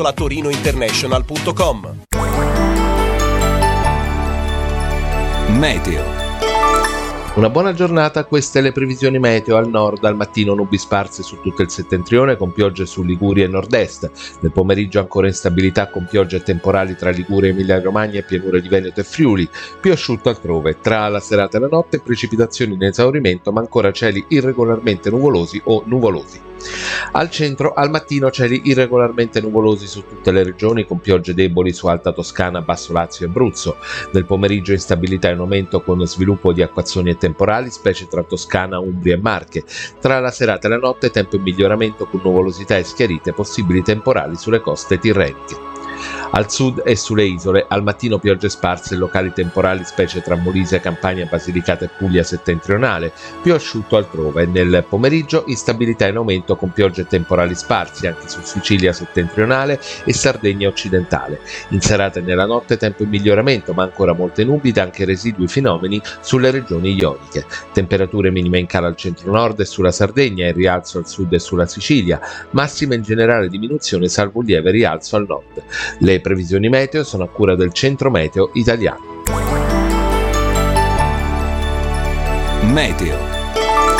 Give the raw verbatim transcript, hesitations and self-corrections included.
torinointernational punto com. Meteo. Una buona giornata, queste le previsioni meteo. Al nord al mattino nubi sparse su tutto il settentrione con piogge su Liguria e nord-est. Nel pomeriggio ancora instabilità con piogge e temporali tra Liguria, Emilia Romagna e pianure di Veneto e Friuli, più asciutto altrove. Tra la serata e la notte precipitazioni in esaurimento ma ancora cieli irregolarmente nuvolosi o nuvolosi. Al centro al mattino cieli irregolarmente nuvolosi su tutte le regioni con piogge deboli su Alta Toscana, Basso Lazio e Abruzzo. Nel pomeriggio instabilità in aumento con sviluppo di acquazzoni e temporali, specie tra Toscana, Umbria e Marche. Tra la serata e la notte tempo in miglioramento con nuvolosità e schiarite, possibili temporali sulle coste tirreniche. Al sud e sulle isole, al mattino piogge sparse e locali temporali specie tra Molise, Campania, Basilicata e Puglia settentrionale, più asciutto altrove. Nel pomeriggio instabilità in aumento con piogge temporali sparsi anche su Sicilia settentrionale e Sardegna occidentale. In serata e nella notte tempo in miglioramento ma ancora molte nubi ed anche residui fenomeni sulle regioni ioniche. Temperature minime in calo al centro-nord e sulla Sardegna, in rialzo al sud e sulla Sicilia, massima in generale diminuzione salvo un lieve rialzo al nord. Le previsioni meteo sono a cura del Centro Meteo Italiano. Meteo.